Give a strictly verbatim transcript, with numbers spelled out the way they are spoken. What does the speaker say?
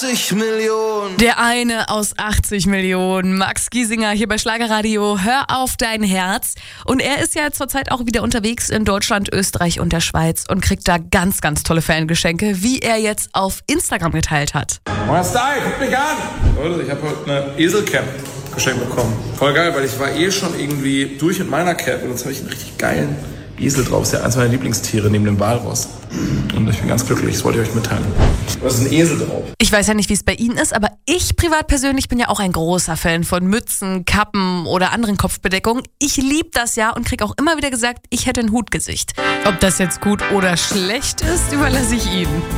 achtzig Millionen. Der eine aus achtzig Millionen. Max Giesinger hier bei Schlagerradio. Hör auf dein Herz. Und er ist ja zurzeit auch wieder unterwegs in Deutschland, Österreich und der Schweiz und kriegt da ganz, ganz tolle Fangeschenke, wie er jetzt auf Instagram geteilt hat. Moin Style, guck mich an! Leute, ich habe heute eine Eselcap geschenkt bekommen. Voll geil, weil ich war eh schon irgendwie durch mit meiner Cap und jetzt habe ich einen richtig geilen Esel drauf. Das ist ja eins meiner Lieblingstiere neben dem Walross. Und ich bin ganz glücklich, das wollte ich euch mitteilen. Da ist ein Esel drauf. Ich weiß ja nicht, wie es bei Ihnen ist, aber ich privat persönlich bin ja auch ein großer Fan von Mützen, Kappen oder anderen Kopfbedeckungen. Ich liebe das ja und kriege auch immer wieder gesagt, ich hätte ein Hutgesicht. Ob das jetzt gut oder schlecht ist, überlasse ich Ihnen.